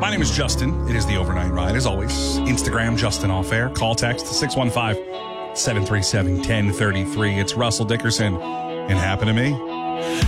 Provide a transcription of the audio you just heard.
My name is Justin. It is the Overnight Ride. As always, Instagram, Justin Off Air. Call text 615-737-1033. It's Russell Dickerson and Happen to Me.